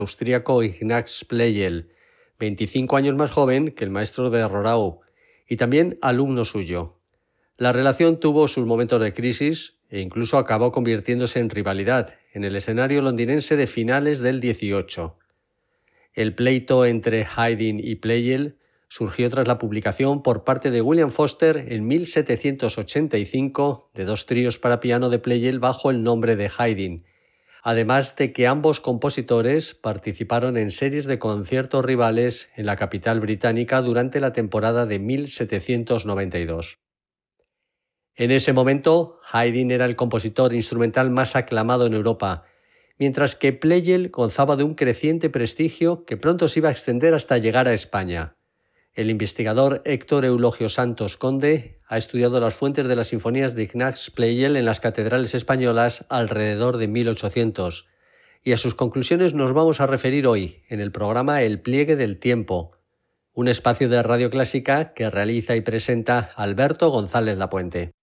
austríaco Ignaz Pleyel, 25 años más joven que el maestro de Rorau, y también alumno suyo. La relación tuvo sus momentos de crisis e incluso acabó convirtiéndose en rivalidad en el escenario londinense de finales del 18. El pleito entre Haydn y Pleyel surgió tras la publicación por parte de William Foster en 1785 de dos tríos para piano de Pleyel bajo el nombre de Haydn, además de que ambos compositores participaron en series de conciertos rivales en la capital británica durante la temporada de 1792. En ese momento, Haydn era el compositor instrumental más aclamado en Europa, mientras que Pleyel gozaba de un creciente prestigio que pronto se iba a extender hasta llegar a España. El investigador Héctor Eulogio Santos Conde ha estudiado las fuentes de las sinfonías de Ignaz Pleyel en las catedrales españolas alrededor de 1800, y a sus conclusiones nos vamos a referir hoy en el programa El Pliegue del Tiempo, un espacio de Radio Clásica que realiza y presenta Alberto González Lapuente.